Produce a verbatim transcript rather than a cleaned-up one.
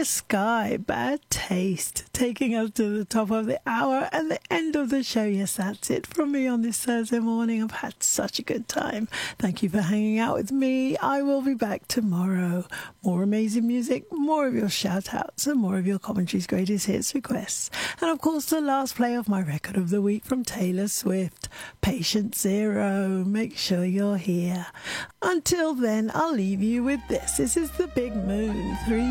Clear Sky, Bad Taste, taking us to the top of the hour and the end of the show. Yes, that's it from me on this Thursday morning. I've had such a good time. Thank you for hanging out with me. I will be back tomorrow. More amazing music, more of your shout outs, and more of your commentary's greatest hits requests. And of course, the last play of my record of the week from Taylor Swift, Patient Zero. Make sure you're here. Until then, I'll leave you with this. This is The Big Moon, three